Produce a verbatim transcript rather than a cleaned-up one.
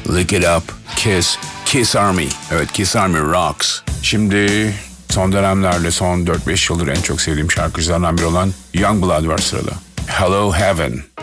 Look it up. Kiss. Kiss Army. Evet, Kiss Army rocks. Şimdi son dönemlerde son dört beş yıldır en çok sevdiğim şarkıcılardan biri olan Youngblood var sırada. Hello Heaven.